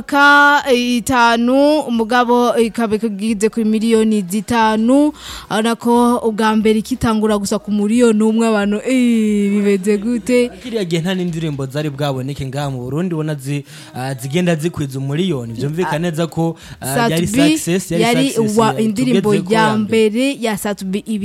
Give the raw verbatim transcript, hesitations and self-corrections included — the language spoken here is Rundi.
ka itanu umugabo ikabe kugize ku miliyoni zitanu ariko ubwa mbere kitangura gusa ku miliyoni umwe abantu eh bibeze gute kiriya gihe nta n'indirimbo zari bwaboneke ngaha mu Burundi bona zi uh, zigenda zikwiza umuliyoni byumvikana neza ko uh, yari success yari indirimbo ya mbere ya Satubi